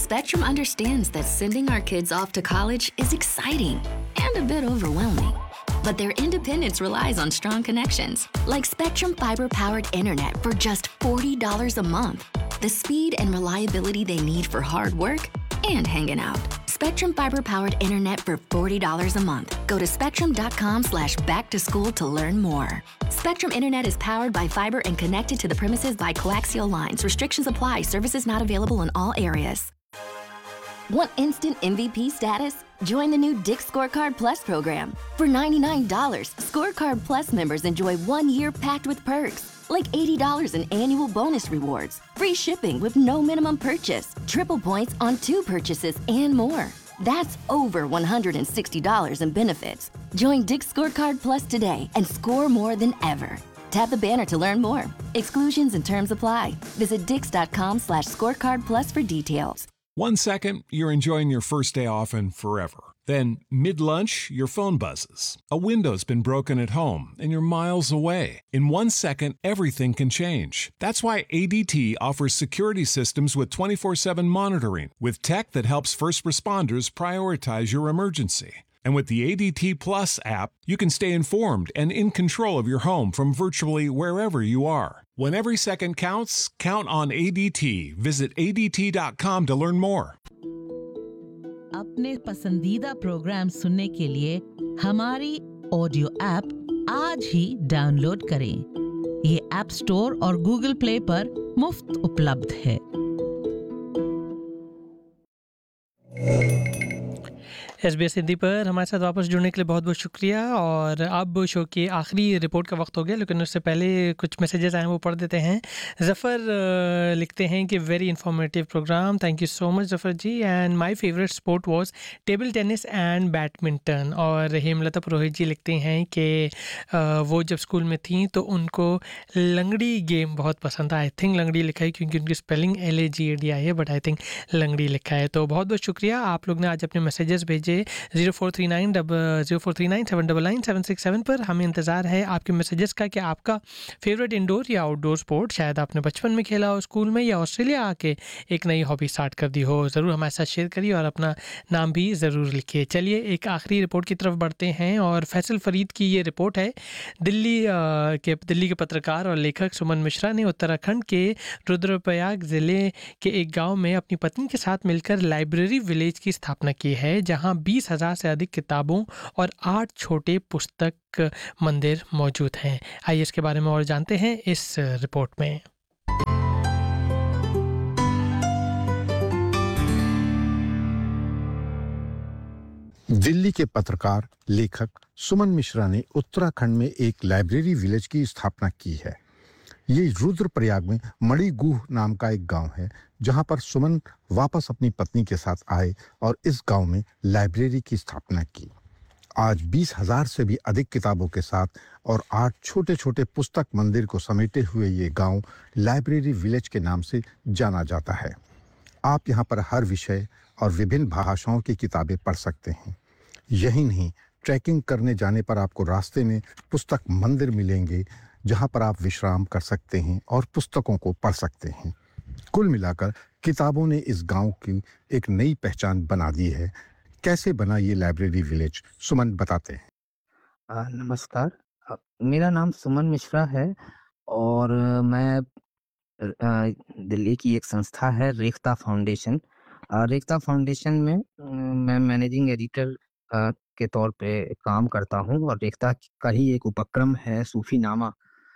Spectrum understands that sending our kids off to college is exciting and a bit overwhelming. But their independence relies on strong connections, like Spectrum fiber-powered internet for just $40 a month. The speed and reliability they need for hard work and hanging out. Spectrum fiber-powered internet for $40 a month. Go to spectrum.com/back-to-school to learn more. Spectrum internet is powered by fiber and connected to the premises by coaxial lines. Restrictions apply. Services not available in all areas. Want instant MVP status? Join the new Dick's Scorecard Plus program. For $99, Scorecard Plus members enjoy 1 year packed with perks, like $80 in annual bonus rewards, free shipping with no minimum purchase, triple points on 2 purchases, and more. That's over $160 in benefits. Join Dick's Scorecard Plus today and score more than ever. Tap the banner to learn more. Exclusions and terms apply. Visit dix.com/scorecardplus for details. 1 second, you're enjoying your first day off and forever. Then, mid-lunch, your phone buzzes. A window's been broken at home and you're miles away. In 1 second, everything can change. That's why ADT offers security systems with 24/7 monitoring, with tech that helps first responders prioritize your emergency. And with the ADT Plus app, you can stay informed and in control of your home from virtually wherever you are. When every second counts, count on ADT. Visit ADT.com to learn more. अपने पसंदीदा programme सुनने के लिए हमारी audio app आज ही download करें। ये app store और गूगल प्ले पर मुफ्त उपलब्ध है। SBS हिंदी पर हमारे साथ वापस जुड़ने के लिए बहुत बहुत शुक्रिया। और अब शो की आखिरी रिपोर्ट का वक्त हो गया, लेकिन उससे पहले कुछ मैसेजेस आए हैं वो पढ़ देते हैं। ज़फ़र लिखते हैं कि very informative programme, thank you so much Zafar ji. And my favourite sport was table tennis and badminton. और हेमलता पुरोहित जी लिखते हैं कि वो जब स्कूल में थी तो उनको लंगड़ी गेम बहुत पसंद था। आई थिंक लंगड़ी लिखा है क्योंकि उनकी स्पेलिंग LAGADI आई है, बट आई थिंक लंगड़ी लिखा है। तो बहुत बहुत शुक्रिया, आप लोग ने आज अपने मैसेजेस भेजे 0439 पर। हमें इंतज़ार है आपके मैसेजेस का कि आपका फेवरेट इंडोर या आउटडोर स्पोर्ट शायद आपने बचपन में खेला हो स्कूल में, या ऑस्ट्रेलिया आके एक नई हॉबी स्टार्ट कर दी हो। ज़रूर हमारे साथ शेयर करिए और अपना नाम भी ज़रूर लिखिए। चलिए एक आखिरी रिपोर्ट की तरफ बढ़ते हैं और फैसल फरीद की ये रिपोर्ट है। दिल्ली के पत्रकार और लेखक सुमन मिश्रा ने उत्तराखंड के रुद्रप्रयाग ज़िले के एक गाँव में अपनी पत्नी के साथ मिलकर लाइब्रेरी विलेज की स्थापना की है, जहाँ 20,000 से अधिक किताबों और 8 छोटे पुस्तक मंदिर मौजूद हैं। आइए इसके बारे में और जानते हैं इस रिपोर्ट में। दिल्ली के पत्रकार लेखक सुमन मिश्रा ने उत्तराखंड में एक लाइब्रेरी विलेज की स्थापना की है। ये रुद्रप्रयाग में मणिगुह नाम का एक गांव है, जहां पर सुमन वापस अपनी पत्नी के साथ आए और इस गांव में लाइब्रेरी की स्थापना की। आज 20,000 से भी अधिक किताबों के साथ और 8 छोटे-छोटे पुस्तक मंदिर को समेटे हुए ये गांव लाइब्रेरी विलेज के नाम से जाना जाता है। आप यहाँ पर हर विषय और विभिन्न भाषाओं की किताबें पढ़ सकते हैं। यही नहीं, ट्रैकिंग करने जाने पर आपको रास्ते में पुस्तक मंदिर मिलेंगे, जहां पर आप विश्राम कर सकते हैं और पुस्तकों को पढ़ सकते हैं। कुल मिलाकर किताबों ने इस गांव की एक नई पहचान बना दी है। कैसे बना ये लाइब्रेरी विलेज, सुमन बताते हैं। नमस्कार, मेरा नाम सुमन मिश्रा है और मैं दिल्ली की एक संस्था है रेख्ता फाउंडेशन। रेख्ता फाउंडेशन में मैं मैनेजिंग एडिटर के तौर पे काम करता हूँ और रेख्ता का ही एक उपक्रम है सूफीनामा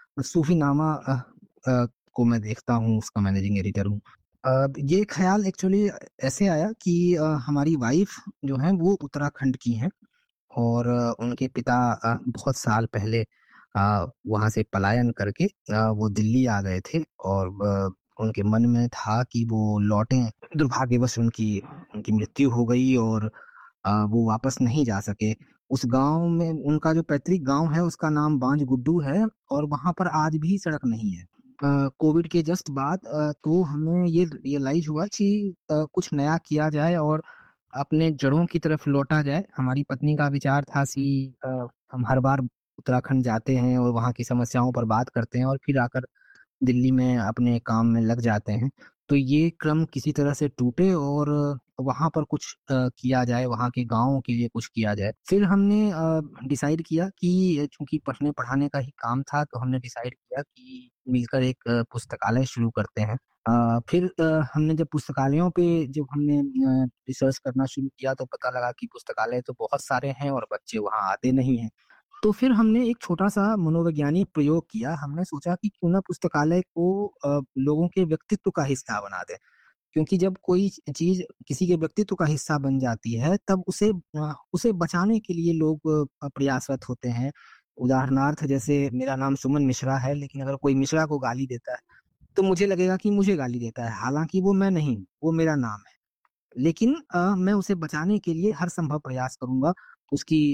को मैं देखता हूँ, उसका मैनेजिंग एडिटर हूँ। ये ख्याल एक्चुअली ऐसे आया कि हमारी वाइफ जो है वो उत्तराखंड की हैं और उनके पिता बहुत साल पहले वहाँ से पलायन करके वो दिल्ली आ गए थे और उनके मन में था कि वो लौटें। दुर्भाग्यवश उनकी मृत्यु हो गई और वो वापस नहीं जा सके। उस गांव में उनका जो पैतृक गांव है उसका नाम बांज गुड्डू है और वहाँ पर आज भी सड़क नहीं है। कोविड के जस्ट बाद तो हमें ये रियलाइज हुआ कि कुछ नया किया जाए और अपने जड़ों की तरफ लौटा जाए। हमारी पत्नी का विचार था कि हम हर बार उत्तराखंड जाते हैं और वहाँ की समस्याओं पर बात करते हैं और फिर आकर दिल्ली में अपने काम में लग जाते हैं। तो ये क्रम किसी तरह से टूटे और वहाँ पर कुछ किया जाए, वहाँ के गाँव के लिए कुछ किया जाए। फिर हमने डिसाइड किया कि चूँकि पढ़ने-पढ़ाने का ही काम था, तो हमने डिसाइड किया कि मिलकर एक पुस्तकालय शुरू करते हैं। फिर हमने जब पुस्तकालयों पे जब हमने रिसर्च करना शुरू किया, तो पता लगा कि पुस्तकालय तो बहुत सारे हैं और बच्चे वहाँ आते नहीं हैं। तो फिर हमने एक छोटा-सा मनोवैज्ञानिक प्रयोग किया। हमने सोचा कि क्यों ना पुस्तकालय को लोगों के व्यक्तित्व का हिस्सा बना दें। क्योंकि जब कोई चीज़ किसी के व्यक्तित्व का हिस्सा बन जाती है, तब उसे बचाने के लिए लोग प्रयासरत होते हैं। उदाहरणार्थ जैसे मेरा नाम सुमन मिश्रा है, लेकिन अगर कोई मिश्रा को गाली देता है, तो मुझे लगेगा कि मुझे गाली देता है, हालाँकि वो मैं नहीं हूँ, वो मेरा नाम है। लेकिन मैं उसे बचाने के लिए हर संभव प्रयास करूँगा। उसकी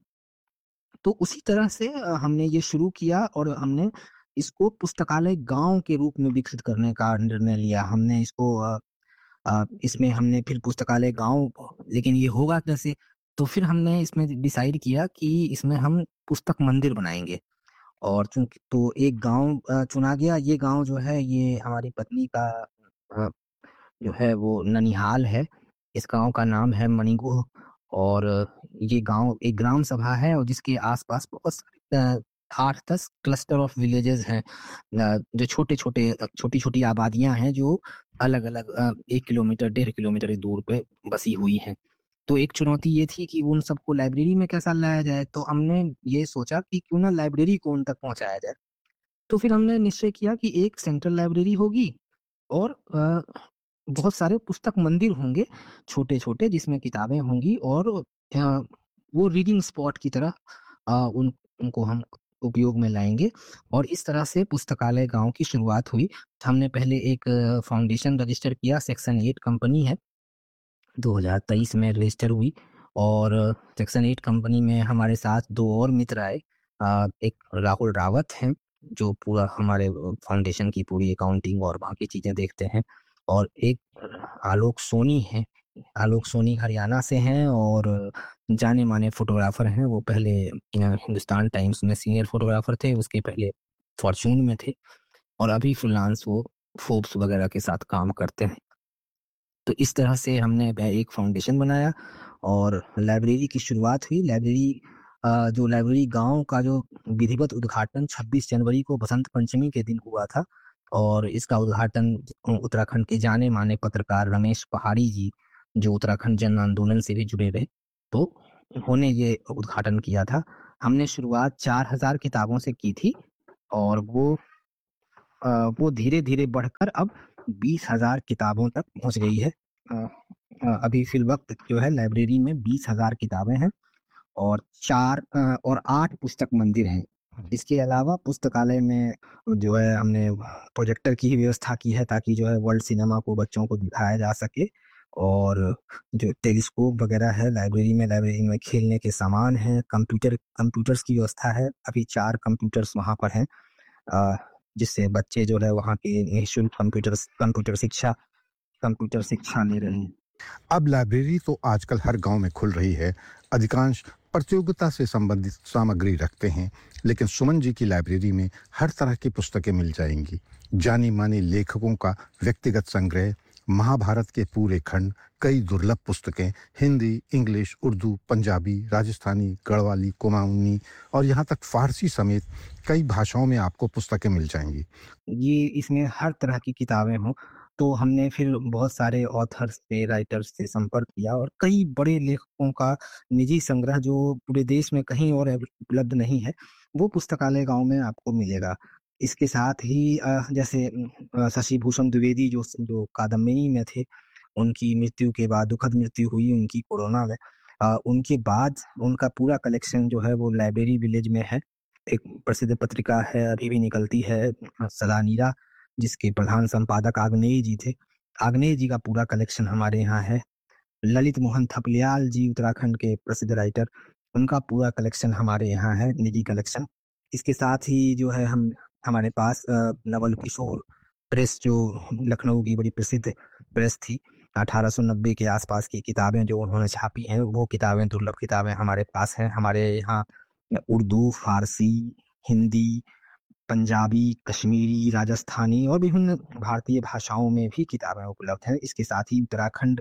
तो उसी तरह से हमने ये शुरू किया और हमने इसको पुस्तकालय गाँव के रूप में विकसित करने का निर्णय लिया। हमने इसको इसमें हमने फिर पुस्तकालय गाँव, लेकिन ये होगा कैसे? तो फिर हमने इसमें डिसाइड किया कि इसमें हम पुस्तक मंदिर बनाएँगे और चूँकि तो एक गाँव चुना गया। ये गाँव जो है ये हमारी पत्नी का अ, जो है वो ननिहाल है। इस गाँव का नाम है मणिगुह और ये गाँव एक ग्राम सभा है और जिसके आस-पास बहुत सारे 8-10 क्लस्टर ऑफ विलेजेस हैं। जो छोटी-छोटी आबादियाँ हैं जो अलग-अलग 1 किलोमीटर, 1.5 किलोमीटर की दूर पे बसी हुई हैं। तो एक चुनौती ये थी कि उन सबको लाइब्रेरी में कैसा लाया जाए, तो हमने ये सोचा कि क्यों ना लाइब्रेरी को उन तक पहुँचाया जाए। तो फिर हमने निश्चय किया कि एक सेंट्रल लाइब्रेरी होगी और बहुत सारे पुस्तक मंदिर होंगे, छोटे-छोटे जिसमें किताबें होंगी और वो रीडिंग स्पॉट की तरह उनको हम उपयोग में लाएँगे और इस तरह से पुस्तकालय गाँव की शुरुआत हुई। हमने पहले एक फाउंडेशन रजिस्टर किया, सेक्शन 8 कंपनी है, 2023 में रजिस्टर हुई और सेक्शन 8 कंपनी में हमारे साथ 2 और मित्र आए। एक राहुल रावत हैं, जो पूरा हमारे फाउंडेशन की पूरी अकाउंटिंग और बाकी चीज़ें देखते हैं और एक आलोक सोनी हैं। आलोक सोनी हरियाणा से हैं और जाने-माने फ़ोटोग्राफ़र हैं। वो पहले हिंदुस्तान टाइम्स में सीनियर फ़ोटोग्राफ़र थे, उसके पहले फ़ॉर्च्यून में थे और अभी फ्रीलांस वो फोर्ब्स वगैरह के साथ काम करते हैं। तो इस तरह से हमने एक फाउंडेशन बनाया और लाइब्रेरी की शुरुआत हुई। जो लाइब्रेरी गाँव का जो विधिवत उद्घाटन 26 जनवरी को बसंत पंचमी के दिन हुआ था और इसका उद्घाटन उत्तराखंड के जाने-माने पत्रकार रमेश पहाड़ी जी, जो उत्तराखंड जन आंदोलन से भी जुड़े रहे, तो उन्होंने ये उद्घाटन किया था। हमने शुरुआत 4000 किताबों से की थी और वो धीरे-धीरे बढ़कर अब 20,000 किताबों तक पहुँच गई है। अभी फ़िलवक़्त जो है लाइब्रेरी में 20,000 किताबें हैं और 8 पुस्तक मंदिर हैं। इसके अलावा पुस्तकालय में जो है हमने प्रोजेक्टर की ही व्यवस्था की है ताकि जो है वर्ल्ड सिनेमा को बच्चों को दिखाया जा सके और जो टेलीस्कोप वग़ैरह है लाइब्रेरी में खेलने के सामान हैं, कंप्यूटर्स की व्यवस्था है। अभी 4 कंप्यूटर्स वहाँ पर हैं। अ, जिससे बच्चे जो है वहाँ की निःशुल्क कंप्यूटर शिक्षा ले रहे हैं। अब लाइब्रेरी तो आजकल हर गांव में खुल रही है। अधिकांश प्रतियोगिता से संबंधित सामग्री रखते हैं, लेकिन सुमन जी की लाइब्रेरी में हर तरह की पुस्तकें मिल जाएंगी। जानी मानी लेखकों का व्यक्तिगत संग्रह, महाभारत के पूरे खंड, कई दुर्लभ पुस्तकें, हिंदी, इंग्लिश, उर्दू, पंजाबी, राजस्थानी, गढ़वाली, कुमाऊनी और यहाँ तक फारसी समेत कई भाषाओं में आपको पुस्तकें मिल जाएंगी। ये इसमें हर तरह की किताबें हों, तो हमने फिर बहुत सारे ऑथर्स से, राइटर्स से संपर्क किया और कई बड़े लेखकों का निजी संग्रह जो पूरे देश में कहीं और उपलब्ध नहीं है, वो पुस्तकालय गाँव में आपको मिलेगा। इसके साथ ही जैसे शशि भूषण द्विवेदी जो कादम्बिनी में थे, उनकी मृत्यु के बाद दुखद मृत्यु हुई उनकी कोरोना में। उनके बाद उनका पूरा कलेक्शन जो है वो लाइब्रेरी विलेज में है। एक प्रसिद्ध पत्रिका है, अभी भी निकलती है, सलानीरा, जिसके प्रधान संपादक आग्नेय जी थे। आग्नेय जी का पूरा कलेक्शन हमारे यहाँ है। ललित मोहन थपलियाल जी उत्तराखंड के प्रसिद्ध राइटर, उनका पूरा कलेक्शन हमारे यहाँ है, निजी कलेक्शन। इसके साथ ही जो है हमारे पास नवल किशोर प्रेस, जो लखनऊ की बड़ी प्रसिद्ध प्रेस थी, 1890 के आसपास की किताबें जो उन्होंने छापी हैं, वो किताबें, दुर्लभ किताबें हमारे पास हैं। हमारे यहाँ उर्दू, फारसी, हिंदी पंजाबी, कश्मीरी, राजस्थानी और विभिन्न भारतीय भाषाओं में भी किताबें उपलब्ध हैं। इसके साथ ही उत्तराखंड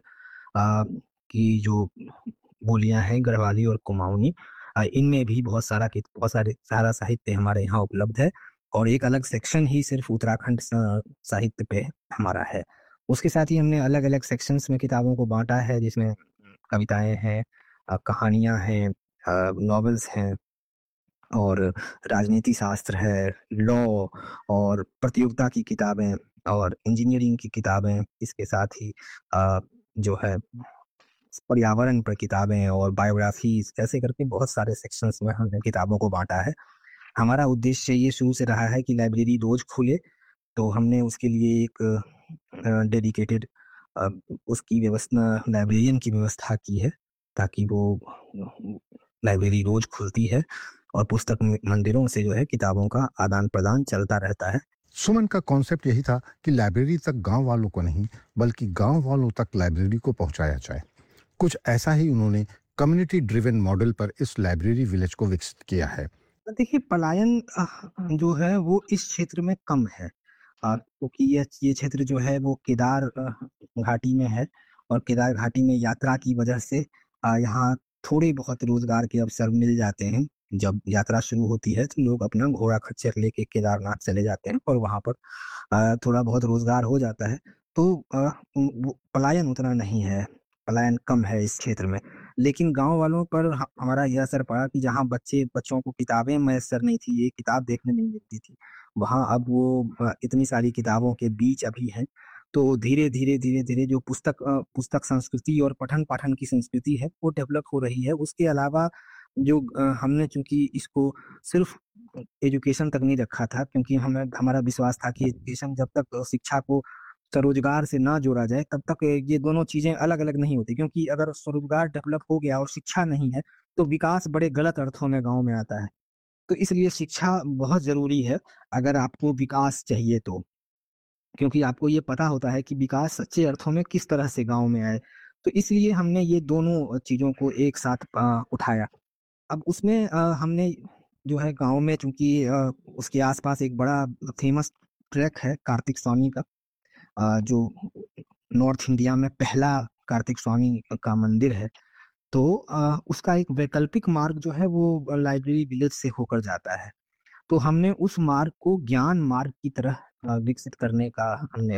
की जो बोलियां हैं गढ़वाली और कुमाऊनी, इनमें भी बहुत सारा साहित्य हमारे यहाँ उपलब्ध है और एक अलग सेक्शन ही सिर्फ उत्तराखंड साहित्य पे हमारा है। उसके साथ ही हमने अलग अलग सेक्शंस में किताबों को बांटा है, जिसमें कविताएं हैं, कहानियां हैं, नॉवेल्स हैं और राजनीति शास्त्र है, लॉ और प्रतियोगिता की किताबें और इंजीनियरिंग की किताबें। इसके साथ ही जो है पर्यावरण पर किताबें और बायोग्राफीज, ऐसे करके बहुत सारे सेक्शंस में हमने किताबों को बांटा है। हमारा उद्देश्य ये शुरू से रहा है कि लाइब्रेरी रोज खुले, तो हमने उसके लिए एक डेडिकेटेड उसकी व्यवस्था, लाइब्रेरियन की व्यवस्था की है, ताकि वो लाइब्रेरी रोज खुलती है और पुस्तक मंदिरों से जो है किताबों का आदान प्रदान चलता रहता है। सुमन का कॉन्सेप्ट यही था कि लाइब्रेरी तक गांव वालों को नहीं, बल्कि गांव वालों तक लाइब्रेरी को पहुंचाया जाए। कुछ ऐसा ही उन्होंने कम्युनिटी ड्रिवन मॉडल पर इस लाइब्रेरी विलेज को विकसित किया है। देखिए, पलायन जो है वो इस क्षेत्र में कम है, क्योंकि ये क्षेत्र जो है वो केदार घाटी में है और केदार घाटी में यात्रा की वजह से यहाँ थोड़े बहुत रोजगार के अवसर मिल जाते हैं। जब यात्रा शुरू होती है तो लोग अपना घोड़ा खच्चर लेके केदारनाथ चले जाते हैं और वहाँ पर थोड़ा बहुत रोजगार हो जाता है, तो पलायन उतना नहीं है, पलायन कम है इस क्षेत्र में। लेकिन गांव वालों पर हमारा यह असर पड़ा कि जहाँ बच्चों को किताबें मैसर नहीं थी, ये किताब देखने नहीं मिलती थी, वहाँ अब वो इतनी सारी किताबों के बीच अभी हैं। तो धीरे धीरे जो पुस्तक संस्कृति और पठन पाठन की संस्कृति है वो डेवलप हो रही है। उसके अलावा जो हमने चूंकि इसको सिर्फ एजुकेशन तक नहीं रखा था, क्योंकि हमारा विश्वास था कि एजुकेशन जब तक शिक्षा को स्वरोजगार से ना जोड़ा जाए तब तक ये दोनों चीजें अलग अलग नहीं होती, क्योंकि अगर स्वरोजगार डेवलप हो गया और शिक्षा नहीं है तो विकास बड़े गलत अर्थों में गांव में आता है। तो इसलिए शिक्षा बहुत जरूरी है अगर आपको विकास चाहिए तो, क्योंकि आपको ये पता होता है कि विकास सच्चे अर्थों में किस तरह से गांव में आए। तो इसलिए हमने ये दोनों चीजों को एक साथ उठाया। अब उसमें हमने जो है गांव में, चूंकि उसके आसपास एक बड़ा फेमस ट्रैक है कार्तिक स्वामी का, जो नॉर्थ इंडिया में पहला कार्तिक स्वामी का मंदिर है, तो उसका एक वैकल्पिक मार्ग जो है वो लाइब्रेरी विलेज से होकर जाता है। तो हमने उस मार्ग को ज्ञान मार्ग की तरह विकसित करने का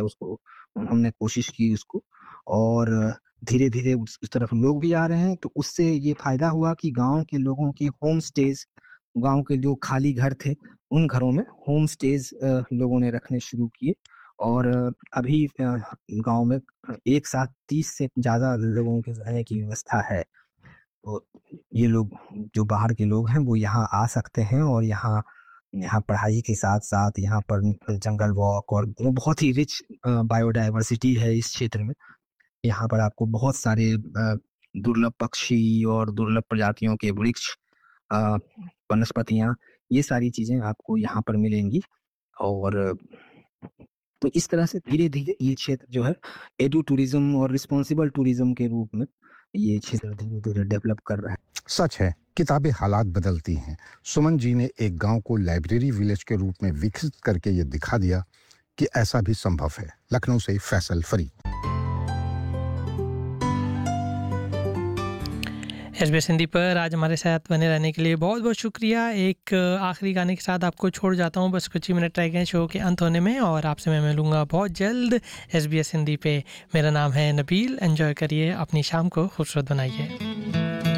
हमने कोशिश की उसको, और धीरे धीरे उस तरफ लोग भी आ रहे हैं। तो उससे ये फायदा हुआ कि गांव के लोगों की होम स्टेज, गांव के जो खाली घर थे उन घरों में होम स्टेज लोगों ने रखने शुरू किए, और अभी गांव में एक साथ 30 से ज्यादा लोगों के रहने की व्यवस्था है। तो ये लोग जो बाहर के लोग हैं वो यहाँ आ सकते हैं और यहाँ पढ़ाई के साथ साथ यहाँ पर जंगल वॉक और बहुत ही रिच बायोडाइवर्सिटी है इस क्षेत्र में। यहाँ पर आपको बहुत सारे दुर्लभ पक्षी और दुर्लभ प्रजातियों के वृक्ष, वनस्पतियाँ, ये सारी चीजें आपको यहाँ पर मिलेंगी। और तो इस तरह से धीरे धीरे ये क्षेत्र जो है एडू टूरिज्म और रिस्पॉन्सिबल टूरिज्म के रूप में ये क्षेत्र धीरे धीरे डेवलप कर रहा है। सच है, किताबें हालात बदलती हैं। सुमन जी ने एक गांव को लाइब्रेरी विलेज के रूप में विकसित करके ये दिखा दिया कि ऐसा भी संभव है। लखनऊ से फैसल फरीद। SBS हिंदी पर आज हमारे साथ बने रहने के लिए बहुत बहुत शुक्रिया। एक आखिरी गाने के साथ आपको छोड़ जाता हूँ, बस कुछ ही मिनट रह गए शो के अंत होने में, और आपसे मैं मिलूँगा बहुत जल्द SBS हिंदी पे। मेरा नाम है नबील। एंजॉय करिए, अपनी शाम को खूबसूरत बनाइए।